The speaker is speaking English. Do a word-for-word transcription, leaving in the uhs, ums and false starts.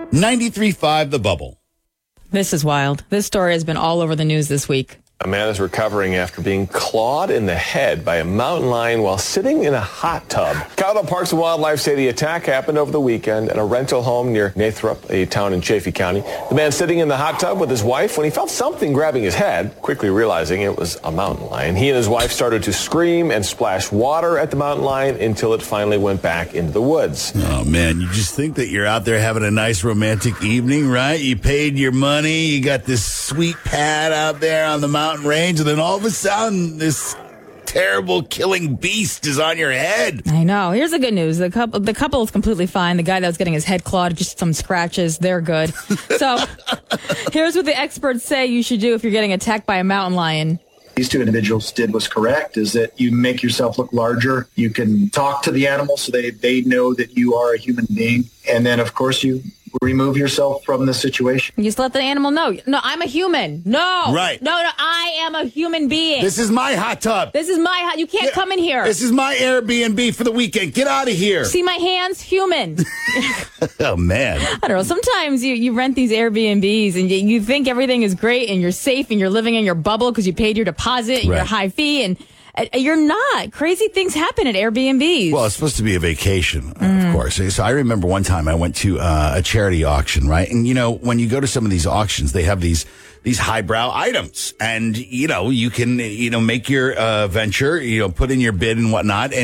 ninety-three point five The Bubble. This is wild. This story has been all over the news this week. A man is recovering after being clawed in the head by a mountain lion while sitting in a hot tub. Colorado Parks and Wildlife say the attack happened over the weekend at a rental home near Nathrop, a town in Chaffee County. The man sitting in the hot tub with his wife when he felt something grabbing his head, quickly realizing it was a mountain lion. He and his wife started to scream and splash water at the mountain lion until it finally went back into the woods. Oh, man, you just think that you're out there having a nice romantic evening, right? You paid your money, you got this sweet pad out there on the mountain range, and then all of a sudden, this terrible killing beast is on your head. I know. Here's the good news. The couple, the couple is completely fine. The guy that was getting his head clawed, just some scratches. They're good. So here's what the experts say you should do if you're getting attacked by a mountain lion. These two individuals did was correct, is that you make yourself look larger. You can talk to the animal so they, they know that you are a human being. And then, of course, you remove yourself from the situation. You just let the animal know. No, I'm a human. No. Right. No, no, I am a human being. This is my hot tub. This is my hot. You can't Yeah, come in here. This is my Airbnb for the weekend. Get out of here. See my hands? Human. Oh, man. I don't know. Sometimes you, you rent these Airbnbs and you, you think everything is great and you're safe and you're living in your bubble because you paid your deposit and Right. your high fee, and uh, you're not. Crazy things happen at Airbnbs. Well, it's supposed to be a vacation, uh, of course. So I remember one time I went to uh, a charity auction, right? And, you know, when you go to some of these auctions, they have these these highbrow items. And, you know, you can, you know, make your uh, venture, you know, put in your bid and whatnot.